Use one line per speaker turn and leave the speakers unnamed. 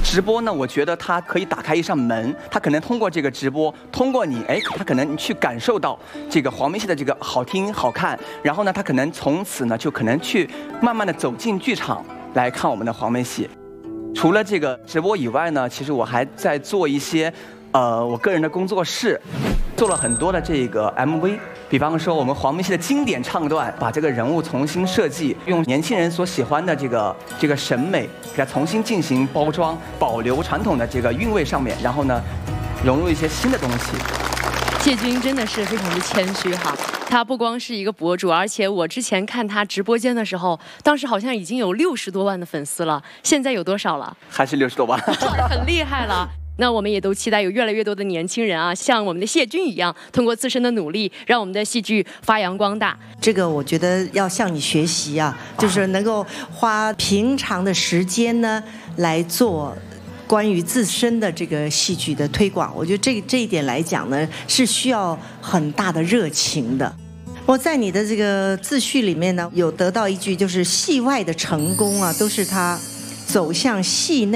直播呢，我觉得它可以打开一扇门，它可能通过这个直播，通过你，它可能去感受到这个黄梅戏的这个好听好看，然后呢，他可能从此呢就可能去慢慢的走进剧场来看我们的黄梅戏。除了这个直播以外呢，其实我还在做一些我个人的工作室，做了很多的这个 MV。比方说我们黄梅戏的经典唱段，把这个人物重新设计，用年轻人所喜欢的这个审美，给它重新进行包装，保留传统的这个韵味上面，然后呢，融入一些新的东西。
谢军真的是非常的谦虚哈，他不光是一个博主，而且我之前看他直播间的时候，当时好像已经有60多万的粉丝了，现在有多少了？
还是60多万，
很厉害了。那我们也都期待有越来越多的年轻人啊，像我们的谢军一样，通过自身的努力，让我们的戏剧发扬光大。
这个我觉得要向你学习啊，就是能够花平常的时间呢来做关于自身的这个戏剧的推广。我觉得这一点来讲呢，是需要很大的热情的。我在你的这个自序里面呢，有得到一句，就是戏外的成功啊，都是他走向戏内